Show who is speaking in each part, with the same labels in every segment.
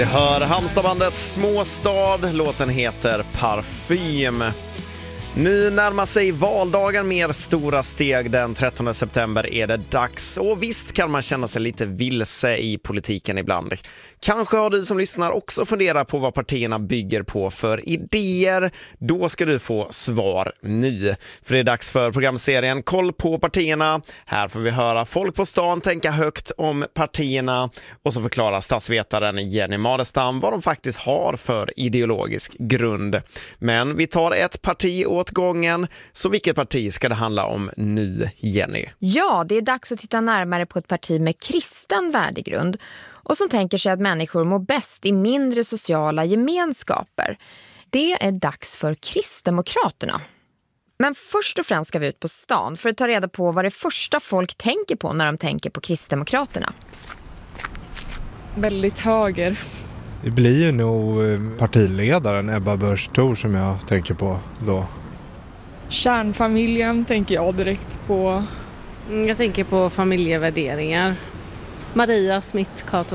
Speaker 1: Det hör Halmstadbandet Småstad, låten heter Parfym. Nu närmar sig valdagen med stora steg. Den 13 september är det dags. Och visst kan man känna sig lite vilse i politiken ibland. Kanske har du som lyssnar också funderat på vad partierna bygger på för idéer. Då ska du få svar nu. För det är dags för programserien Koll på partierna. Här får vi höra folk på stan tänka högt om partierna. Och så förklarar statsvetaren Jenny Madestam vad de faktiskt har för ideologisk grund. Men vi tar ett parti åt gången. Så vilket parti ska det handla om nu, Jenny?
Speaker 2: Ja, det är dags att titta närmare på ett parti med kristen värdegrund och som tänker sig att människor mår bäst i mindre sociala gemenskaper. Det är dags för Kristdemokraterna. Men först och främst ska vi ut på stan för att ta reda på vad det första folk tänker på när de tänker på Kristdemokraterna.
Speaker 3: Väldigt höger.
Speaker 4: Det blir ju nog partiledaren Ebba Busch Thor som jag tänker på då.
Speaker 3: Kärnfamiljen tänker jag direkt på.
Speaker 5: Jag tänker på familjevärderingar. Maria Smith Cato.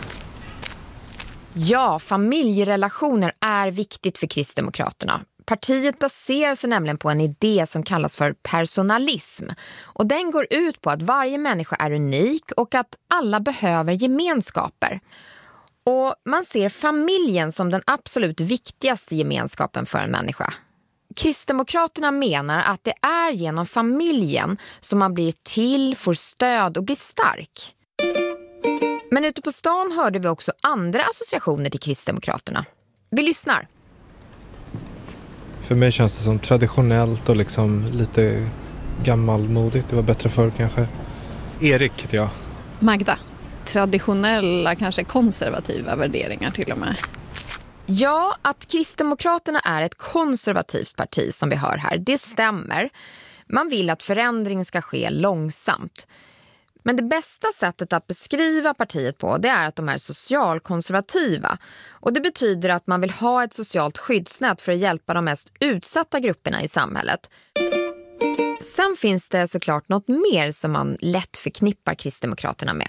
Speaker 2: Ja, familjerelationer är viktigt för Kristdemokraterna. Partiet baserar sig nämligen på en idé som kallas för personalism. Och den går ut på att varje människa är unik och att alla behöver gemenskaper. Och man ser familjen som den absolut viktigaste gemenskapen för en människa. Kristdemokraterna menar att det är genom familjen som man blir till, får stöd och blir stark. Men ute på stan hörde vi också andra associationer till Kristdemokraterna. Vi lyssnar.
Speaker 4: För mig känns det som traditionellt och liksom lite gammalmodigt. Det var bättre förr kanske. Erik heter jag.
Speaker 6: Magda. Traditionella, kanske konservativa värderingar till och med.
Speaker 2: Ja, att Kristdemokraterna är ett konservativt parti som vi hör här, det stämmer. Man vill att förändring ska ske långsamt. Men det bästa sättet att beskriva partiet på, det är att de är socialkonservativa. Och det betyder att man vill ha ett socialt skyddsnät för att hjälpa de mest utsatta grupperna i samhället. Sen finns det såklart något mer som man lätt förknippar Kristdemokraterna med.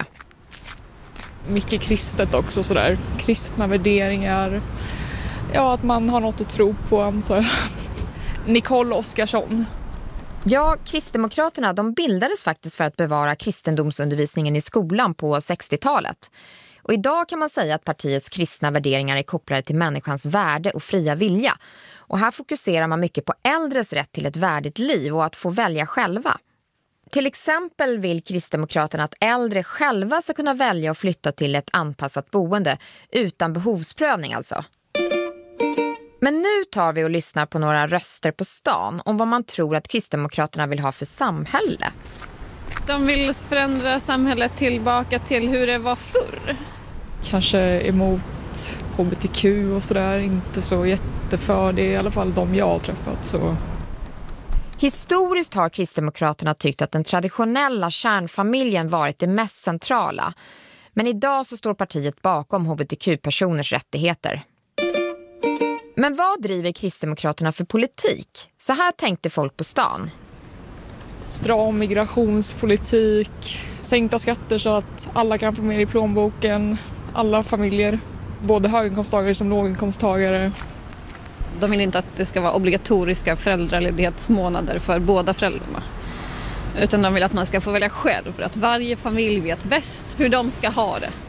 Speaker 3: Mycket kristet också sådär. Kristna värderingar. Ja, att man har något att tro på, antar jag. Nicole Oskarsson.
Speaker 2: Ja, Kristdemokraterna de bildades faktiskt för att bevara kristendomsundervisningen i skolan på 60-talet. Och idag kan man säga att partiets kristna värderingar är kopplade till människans värde och fria vilja. Och här fokuserar man mycket på äldres rätt till ett värdigt liv och att få välja själva. Till exempel vill Kristdemokraterna att äldre själva ska kunna välja att flytta till ett anpassat boende utan behovsprövning alltså. Men nu tar vi och lyssnar på några röster på stan om vad man tror att Kristdemokraterna vill ha för samhälle.
Speaker 6: De vill förändra samhället tillbaka till hur det var förr.
Speaker 3: Kanske emot HBTQ och sådär. Inte så jätteför det, i alla fall de jag har träffat så.
Speaker 2: Historiskt har Kristdemokraterna tyckt att den traditionella kärnfamiljen varit det mest centrala. Men idag så står partiet bakom HBTQ-personers rättigheter. Men vad driver Kristdemokraterna för politik? Så här tänkte folk på stan.
Speaker 3: Stram migrationspolitik, sänkta skatter så att alla kan få mer i plånboken, alla familjer, både höginkomsttagare som låginkomsttagare.
Speaker 6: De vill inte att det ska vara obligatoriska föräldraledighetsmånader för båda föräldrarna. Utan de vill att man ska få välja själv för att varje familj vet bäst hur de ska ha det.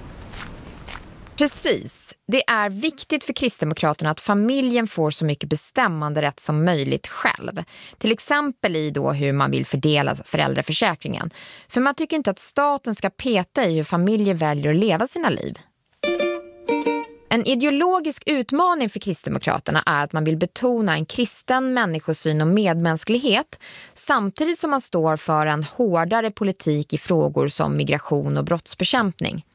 Speaker 2: Precis. Det är viktigt för Kristdemokraterna att familjen får så mycket bestämmande rätt som möjligt själv. Till exempel i då hur man vill fördela föräldraförsäkringen. För man tycker inte att staten ska peta i hur familjer väljer att leva sina liv. En ideologisk utmaning för Kristdemokraterna är att man vill betona en kristen människosyn och medmänsklighet samtidigt som man står för en hårdare politik i frågor som migration och brottsbekämpning.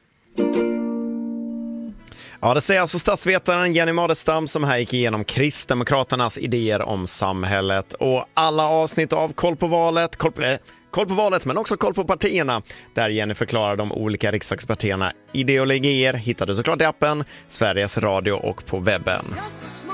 Speaker 1: Ja, det säger alltså statsvetaren Jenny Madestam som här gick igenom Kristdemokraternas idéer om samhället. Och alla avsnitt av Koll på valet men också Koll på partierna där Jenny förklarar de olika riksdagspartierna ideologier hittar du såklart i appen, Sveriges Radio och på webben.